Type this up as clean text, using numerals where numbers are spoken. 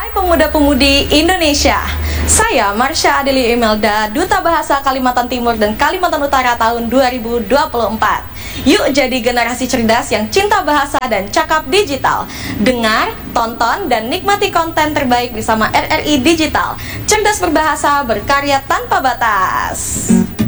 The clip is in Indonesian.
Hai pemuda-pemudi Indonesia, saya Marsha Adelia Imelda, Duta Bahasa Kalimantan Timur dan Kalimantan Utara tahun 2024. Yuk jadi generasi cerdas yang cinta bahasa dan cakap digital. Dengar, tonton, dan nikmati konten terbaik bersama RRI Digital. Cerdas berbahasa, berkarya tanpa batas.